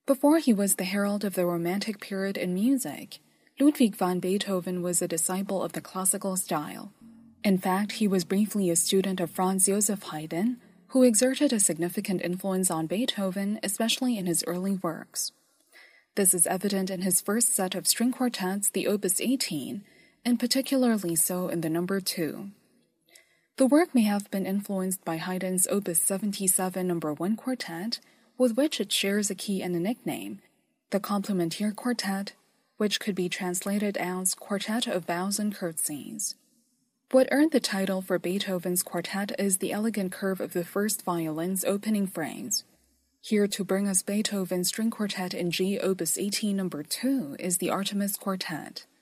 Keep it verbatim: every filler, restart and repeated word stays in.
Before he was the herald of the Romantic period in music, Ludwig van Beethoven was a disciple of the classical style. In fact, he was briefly a student of Franz Joseph Haydn, who exerted a significant influence on Beethoven, especially in his early works. This is evident in his first set of string quartets, the Opus eighteen, and particularly so in the number two. The work may have been influenced by Haydn's Opus seventy-seven number one quartet, with which it shares a key and a nickname, the Complimentier Quartet, which could be translated as Quartet of Bows and Curtsies. What earned the title for Beethoven's quartet is the elegant curve of the first violin's opening phrase. Here to bring us Beethoven's string quartet in G Opus eighteen number two is the Artemis Quartet.